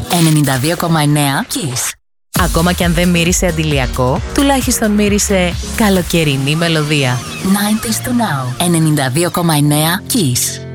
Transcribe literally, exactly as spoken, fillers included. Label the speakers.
Speaker 1: ενενήντα δύο κόμμα εννέα Kiss.
Speaker 2: Ακόμα κι αν δεν μύρισε αντιλιακό, τουλάχιστον μύρισε καλοκαιρινή μελωδία.
Speaker 1: ενενήντα to now. ενενήντα δύο κόμμα εννέα Kiss.